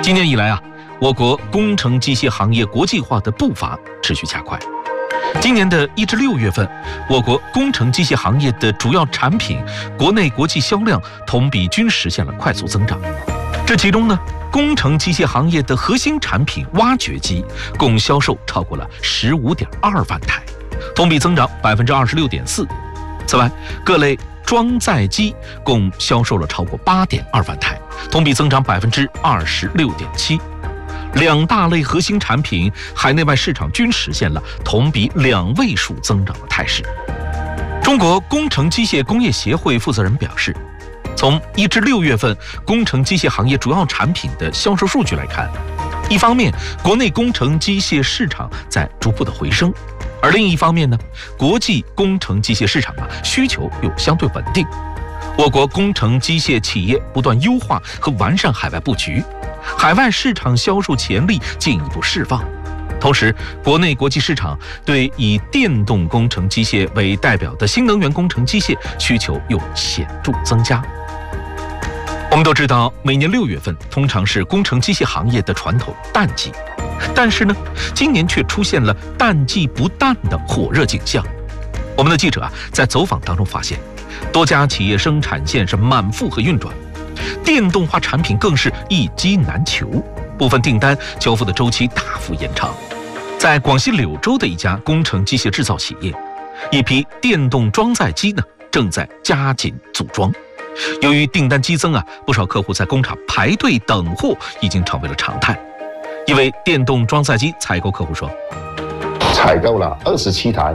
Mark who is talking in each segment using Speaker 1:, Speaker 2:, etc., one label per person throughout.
Speaker 1: 今年以来啊，我国工程机械行业国际化的步伐持续加快。今年的1至6月份，我国工程机械行业的主要产品国内国际销量同比均实现了快速增长。这其中呢，工程机械行业的核心产品挖掘机共销售超过了15.2万台，同比增长26.4%。此外，各类装载机共销售了超过8.2万台，同比增长26.7%。两大类核心产品海内外市场均实现了同比2位数增长的态势。中国工程机械工业协会负责人表示，从1至6月份工程机械行业主要产品的销售数据来看，一方面国内工程机械市场在逐步的回升，而另一方面呢，国际工程机械市场需求又相对稳定。我国工程机械企业不断优化和完善海外布局，海外市场销售潜力进一步释放。同时，国内国际市场对以电动工程机械为代表的新能源工程机械需求又显著增加。我们都知道，每年6月份通常是工程机械行业的传统淡季，但是呢，今年却出现了淡季不淡的火热景象。我们的记者在走访当中发现，多家企业生产线是满负荷运转，电动化产品更是一机难求，部分订单交付的周期大幅延长。在广西柳州的一家工程机械制造企业，一批电动装载机呢正在加紧组装。由于订单激增不少客户在工厂排队等货已经成为了常态。一位电动装载机采购客户说，
Speaker 2: 采购了27台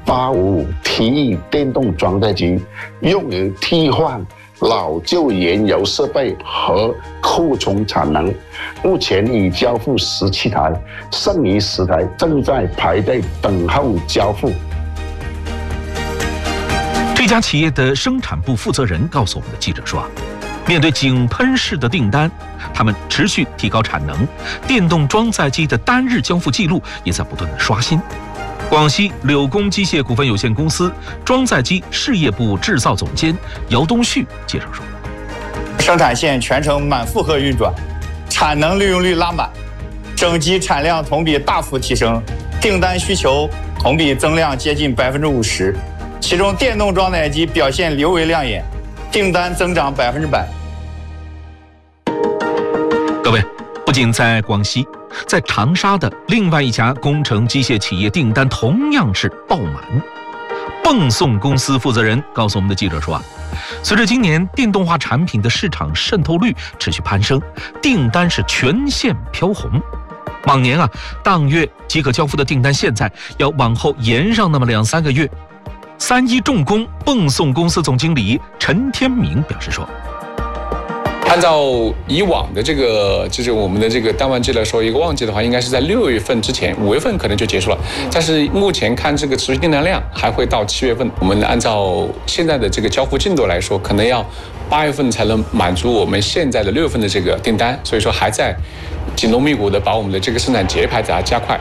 Speaker 2: 855TE 电动装载机，用于替换老旧燃油设备和扩充产能。目前已交付17台，剩余10台正在排队等候交付。
Speaker 1: 这家企业的生产部负责人告诉我们的记者说，面对井喷式的订单，他们持续提高产能，电动装载机的单日交付记录也在不断的刷新。广西柳工机械股份有限公司装载机事业部制造总监姚东旭介绍说，
Speaker 3: 生产线全程满负荷运转，产能利用率拉满，整机产量同比大幅提升，订单需求同比增量接近50%，其中电动装载机表现尤为亮眼，订单增长100%。
Speaker 1: 各位，不仅在广西，在长沙的另外一家工程机械企业订单同样是爆满。泵送公司负责人告诉我们的记者说，随着今年电动化产品的市场渗透率持续攀升，订单是全线飘红。往年当月即可交付的订单，现在要往后延上那么2-3个月。3一重工泵送公司总经理陈天明表示说，
Speaker 4: 按照以往的就是我们的这个单旺季来说，一个旺季的话，应该是在6月份之前，5月份可能就结束了。但是目前看这个持续订单量还会到7月份。我们按照现在的这个交付进度来说，可能要8月份才能满足我们现在的6月份的这个订单，所以说还在紧锣密鼓的把我们的这个生产节拍加快。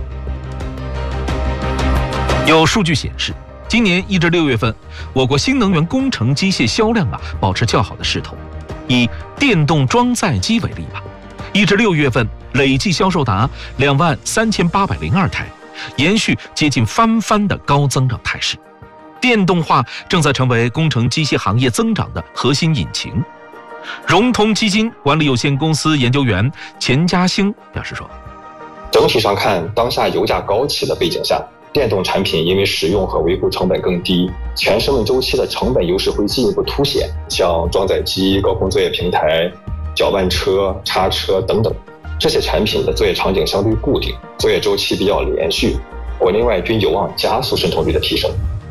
Speaker 1: 有数据显示，今年1至6月份，我国新能源工程机械销量保持较好的势头。以电动装载机为例1至6月份累计销售达23802台，延续接近翻番的高增长态势。电动化正在成为工程机械行业增长的核心引擎。融通基金管理有限公司研究员钱嘉兴表示说，
Speaker 5: 整体上看，当下油价高企的背景下，电动产品因为使用和维护成本更低，全生命周期的成本优势会进一步凸显。像装载机、高空作业平台、搅拌车、叉车等等，这些产品的作业场景相对固定，作业周期比较连续，国内外均有望加速渗透率的提升。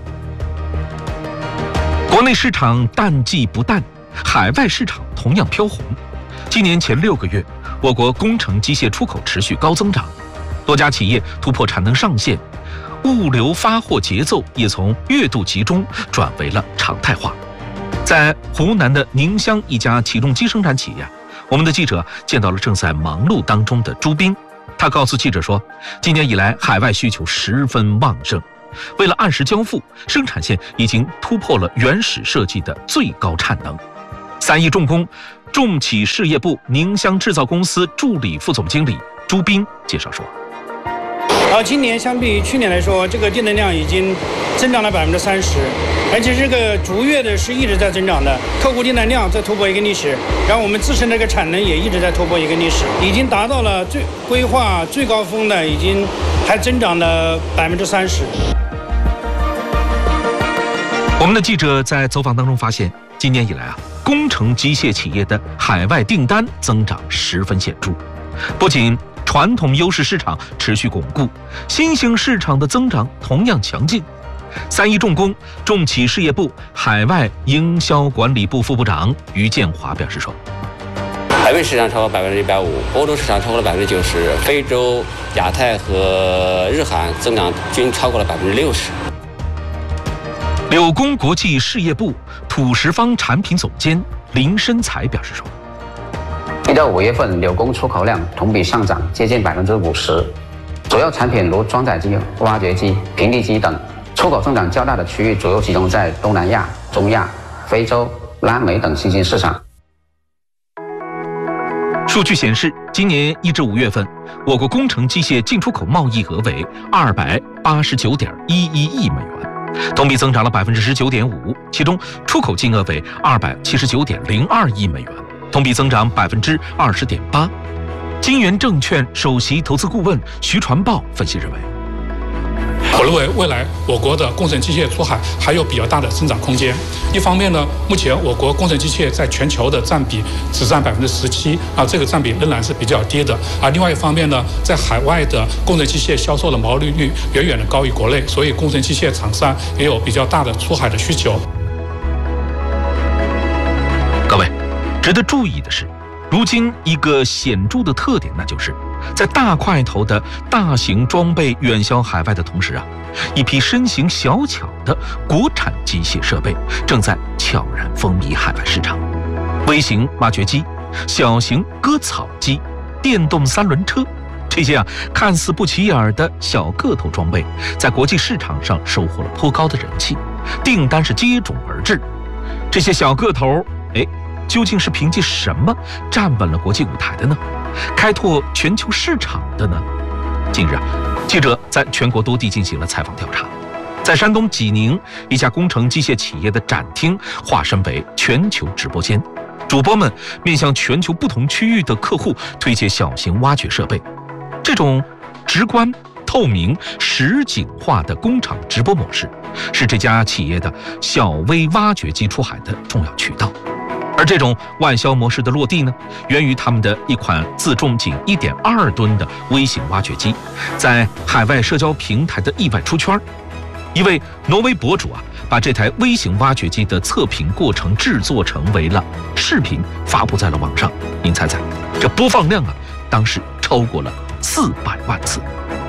Speaker 1: 国内市场淡季不淡，海外市场同样飘红。今年前6个月，我国工程机械出口持续高增长，多家企业突破产能上限，物流发货节奏也从月度集中转为了常态化。在湖南的宁乡一家起重机生产企业，我们的记者见到了正在忙碌当中的朱斌。他告诉记者说，今年以来海外需求十分旺盛，为了按时交付，生产线已经突破了原始设计的最高产能。3一重工重企事业部宁乡制造公司助理副总经理朱斌介绍说。
Speaker 6: 今年相比于去年来说，这个订单量已经增长了30%，而且这个逐月的是一直在增长的，客户订单量在突破一个历史，然后我们自身的这个产能也一直在突破一个历史，已经达到了规划最高峰的，已经还增长了30%。
Speaker 1: 我们的记者在走访当中发现，今年以来工程机械企业的海外订单增长十分显著，不仅传统优势市场持续巩固，新兴市场的增长同样强劲。三一重工重企事业部海外营销管理部副部长于建华表示说：“
Speaker 7: 海外市场超过150%，欧洲市场超过了90%，非洲、亚太和日韩增长均超过了60%。”
Speaker 1: 柳工国际事业部土石方产品总监林申才表示说
Speaker 8: ，1到5月份柳工出口量同比上涨接近50%，主要产品如装载机、挖掘机、平地机等，出口增长较大的区域主要集中在东南亚、中亚、非洲、拉美等新兴市场。
Speaker 1: 数据显示，今年1至5月份，我国工程机械进出口贸易额为289.11亿美元，同比增长了19.5%，其中出口金额为279.02亿美元，同比增长20.8%。金源证券首席投资顾问徐传豹分析认为，
Speaker 9: 我认为未来我国的工程机械出海还有比较大的增长空间。一方面呢，目前我国工程机械在全球的占比只占17%，这个占比仍然是比较低的。另外一方面呢，在海外的工程机械销售的毛利率远远的高于国内，所以工程机械厂商也有比较大的出海的需求。
Speaker 1: 各位，值得注意的是，如今一个显著的特点，那就是在大块头的大型装备远销海外的同时一批身形小巧的国产机械设备正在悄然风靡海外市场。微型挖掘机、小型割草机、电动3轮车，这些看似不起眼的小个头装备，在国际市场上收获了颇高的人气，订单是接踵而至。这些小个头，究竟是凭借什么站稳了国际舞台的呢？开拓全球市场的呢？近日记者在全国多地进行了采访调查，在山东济宁一家工程机械企业的展厅化身为全球直播间，主播们面向全球不同区域的客户推介小型挖掘设备。这种直观、透明、实景化的工厂直播模式，是这家企业的小微挖掘机出海的重要渠道。而这种外销模式的落地呢，源于他们的一款自重仅1.2吨的微型挖掘机，在海外社交平台的意外出圈。一位挪威博主把这台微型挖掘机的测评过程制作成为了视频，发布在了网上。您猜猜，这播放量当时超过了400万次。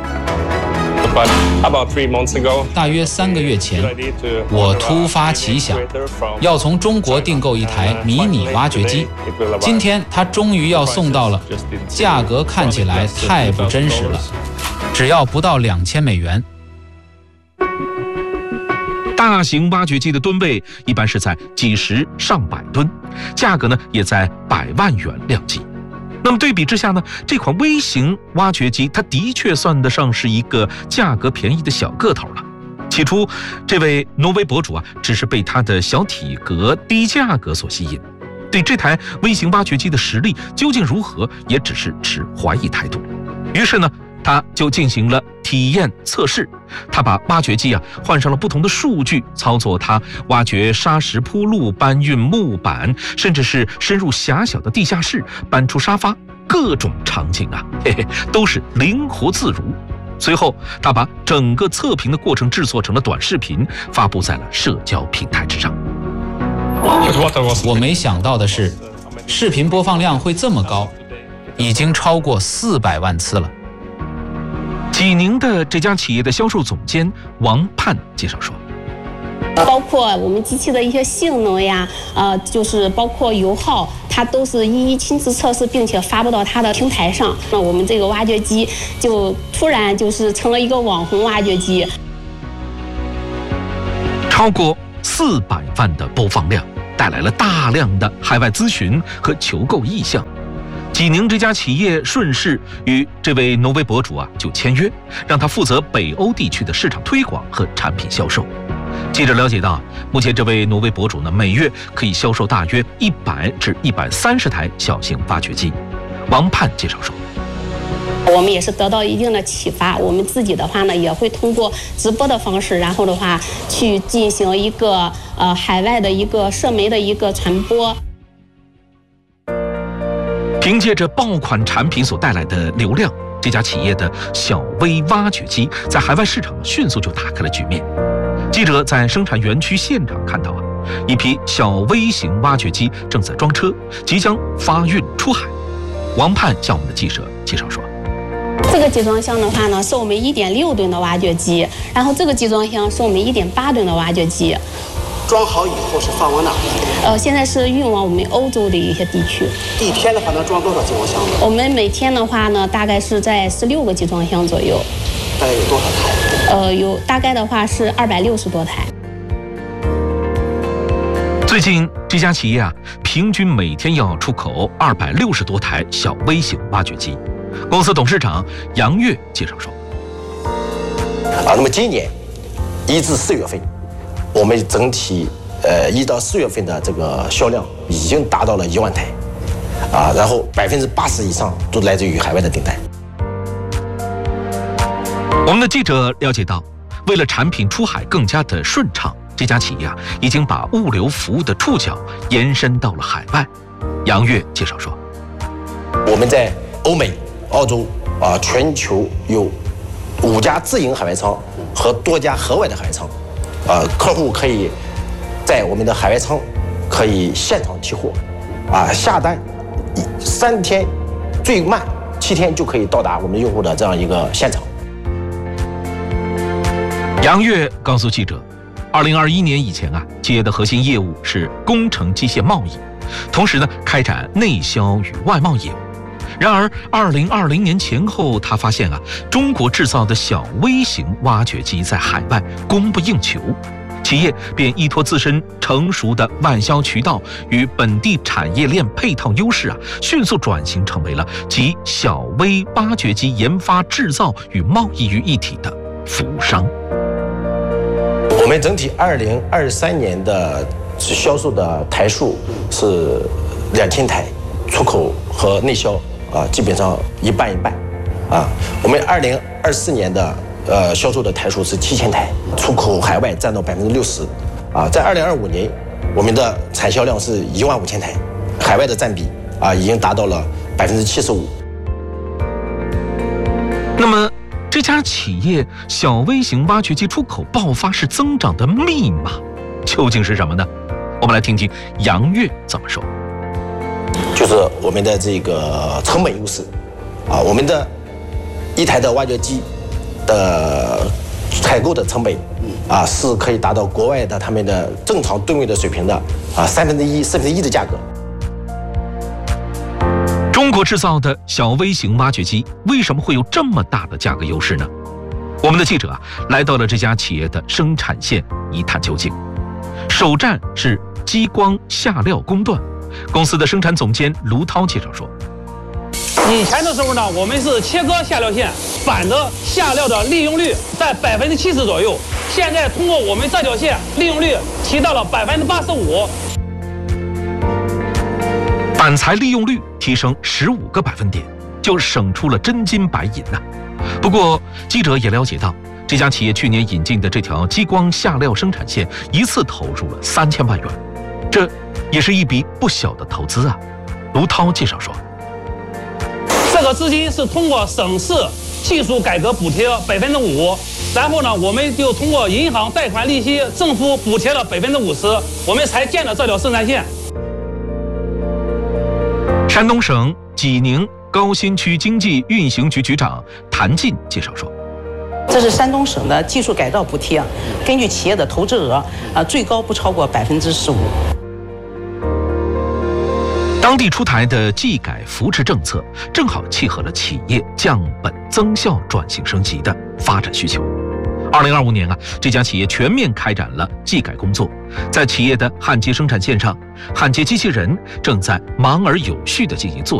Speaker 10: 大约3个月前，我突发奇想，要从中国订购一台迷你挖掘机。今天它终于要送到了，价格看起来太不真实了，只要不到2000美元。
Speaker 1: 大型挖掘机的吨位一般是在几十上百吨，价格呢也在100万元量级。那么对比之下呢，这款微型挖掘机它的确算得上是一个价格便宜的小个头了。起初，这位挪威博主只是被它的小体格、低价格所吸引，对这台微型挖掘机的实力究竟如何，也只是持怀疑态度。于是呢，他就进行了体验测试。他把挖掘机换上了不同的数据，操作它挖掘砂石铺路、搬运木板，甚至是深入狭小的地下室，搬出沙发，各种场景都是灵活自如。随后，他把整个测评的过程制作成了短视频，发布在了社交平台之上。
Speaker 10: 我没想到的是，视频播放量会这么高，已经超过400万次了。
Speaker 1: 济宁的这家企业的销售总监王盼介绍说，
Speaker 11: 包括我们机器的一些性能呀，就是包括油耗，它都是一一亲自测试，并且发布到它的平台上。那我们这个挖掘机就突然就是成了一个网红挖掘机。
Speaker 1: 超过400万的播放量， 带来了大量的海外咨询和求购意向。济宁这家企业顺势与这位挪威博主就签约，让他负责北欧地区的市场推广和产品销售。记者了解到，目前这位挪威博主呢，每月可以销售大约100至130台小型挖掘机。王盼介绍说，
Speaker 11: 我们也是得到一定的启发，我们自己的话呢，也会通过直播的方式，然后的话去进行一个海外的一个社媒的一个传播。
Speaker 1: 凭借着爆款产品所带来的流量，这家企业的小微挖掘机在海外市场迅速就打开了局面。记者在生产园区现场看到一批小微型挖掘机正在装车，即将发运出海。王盼向我们的记者介绍说，
Speaker 11: 这个集装箱的话呢，是我们1.6吨的挖掘机，然后这个集装箱是我们1.8吨的挖掘机。
Speaker 12: 装好以后是放往哪？
Speaker 11: 现在是运往我们欧洲的一些地区。
Speaker 12: 一天的话能装多少集装箱呢？
Speaker 11: 我们每天的话呢，大概是在16个集装箱左右。
Speaker 12: 大概有多少台？
Speaker 11: 有大概的话是260多台。
Speaker 1: 最近这家企业平均每天要出口260多台小微型挖掘机。公司董事长杨跃介绍说，
Speaker 13: 那么今年1至4月份，我们整体1到4月份的这个销量已经达到了1万台，然后80%以上都来自于海外的订单。
Speaker 1: 我们的记者了解到，为了产品出海更加的顺畅，这家企业已经把物流服务的触角延伸到了海外。杨跃介绍说，
Speaker 13: 我们在欧美、澳洲全球有5家自营海外仓和多家河外的海外仓，客户可以在我们的海外仓可以现场提货，下单3天，最慢7天就可以到达我们用户的这样一个现场。
Speaker 1: 杨跃告诉记者，2021年以前企业的核心业务是工程机械贸易，同时呢开展内销与外贸业务。然而2020年前后，他发现中国制造的小微型挖掘机在海外供不应求，企业便依托自身成熟的外销渠道与本地产业链配套优势迅速转型成为了集小微挖掘机研发、制造与贸易于一体的服务商。
Speaker 13: 我们整体2023年的销售的台数是2000台，出口和内销基本上一半一半。我们2024年的销售的台数是7000台，出口海外占到60%。在2025年，我们的产销量是15000台，海外的占比已经达到了75%。
Speaker 1: 那么这家企业小微型挖掘机出口爆发式增长的密码究竟是什么呢？我们来听听杨跃怎么说。
Speaker 13: 就是我们的这个成本优势，我们的一台的挖掘机的采购的成本是可以达到国外的他们的正常吨位的水平的1/3、1/4的价格。
Speaker 1: 中国制造的小微型挖掘机为什么会有这么大的价格优势呢？我们的记者来到了这家企业的生产线一探究竟。首站是激光下料工段，公司的生产总监卢涛介绍说，
Speaker 14: 以前的时候呢，我们是切割下料线，板的下料的利用率在70%左右，现在通过我们这条线，利用率提到了85%。
Speaker 1: 板材利用率提升15个百分点，就省出了真金白银呐。不过，记者也了解到，这家企业去年引进的这条激光下料生产线，一次投入了3000万元，这也是一笔不小的投资。卢涛介绍说，
Speaker 14: 这个资金是通过省市技术改革补贴5%，然后呢，我们就通过银行贷款利息，政府补贴了50%，我们才建了这条生产线。
Speaker 1: 山东省济宁高新区经济运行局局长谭进介绍说，
Speaker 15: 这是山东省的技术改造补贴，根据企业的投资额，最高不超过15%。
Speaker 1: 当地出台的技改扶持政策，正好契合了企业降本增效、转型升级的发展需求。 2025年这家企业全面开展了技改工作，在企业的焊接生产线上，焊接机器人正在忙而有序地进行作业。